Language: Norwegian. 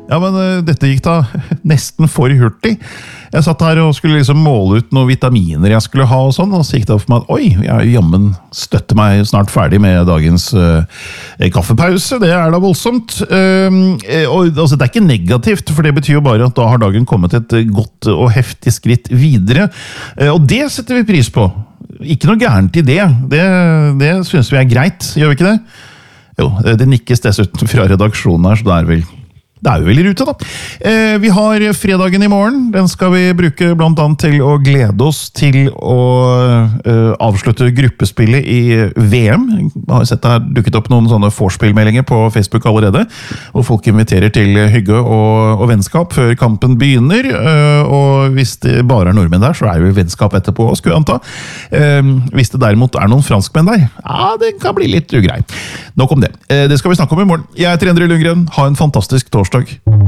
Ja, men dette gikk da nesten for hurtig. Jeg satt her og skulle liksom måle ut noen vitaminer jeg skulle ha og sånn, og så gikk det opp for meg at oi, jeg jammen støtter meg snart ferdig med dagens kaffepause. Det da voldsomt. Og altså, det ikke negativt, for det betyr jo bare at da har dagen kommet et godt og heftig skritt videre. Og det setter vi pris på. Ikke noe gærent i det. Det synes vi greit, gjør vi ikke det? Jo, det nikkes dessuten fra redaksjonen her, så det er jo vel i rute da. Vi har fredagen i morgen. Den skal vi bruke blant annet til å glede oss til å avslutte gruppespillet i VM. Jeg har sett det her dukket opp noen sånne vorspillmeldinger på Facebook allerede, og folk inviterer til hygge og vennskap før kampen begynner. Og hvis det bare nordmenn der, så jo vennskap etterpå, skulle jeg anta. Hvis det derimot noen franskmenn der, ja, det kan bli litt ugrei. Nok om det. Det skal vi snakke om i morgen. Jeg heter Endre Lundgren. Ha en fantastisk torsdag.